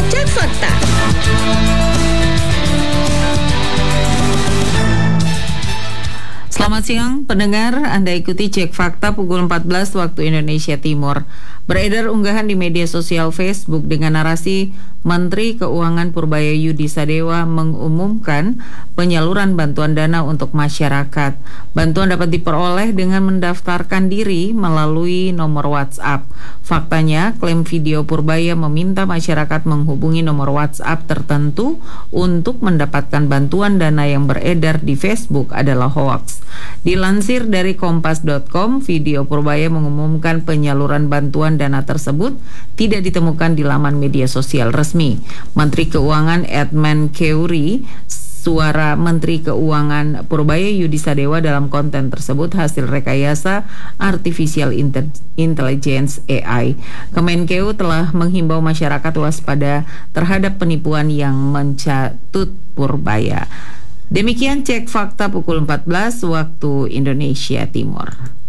Cek Fakta. Selamat siang pendengar, Anda ikuti Cek Fakta pukul 14 waktu Indonesia Timur. Beredar unggahan di media sosial Facebook dengan narasi Menteri Keuangan Purbaya Yudi Sadewa mengumumkan penyaluran bantuan dana untuk masyarakat. Bantuan dapat diperoleh dengan mendaftarkan diri melalui nomor WhatsApp. Faktanya, klaim video Purbaya meminta masyarakat menghubungi nomor WhatsApp tertentu untuk mendapatkan bantuan dana yang beredar di Facebook adalah hoaks. Dilansir dari kompas.com, video Purbaya mengumumkan penyaluran bantuan dana tersebut tidak ditemukan di laman media sosial resmi. Menteri Keuangan Edmen Keuri, suara Menteri Keuangan Purbaya Yudi Sadewa dalam konten tersebut hasil rekayasa Artificial Intelligence AI. Kemenkeu telah menghimbau masyarakat waspada terhadap penipuan yang mencatut Purbaya. Demikian Cek Fakta pukul 14 waktu Indonesia Timur.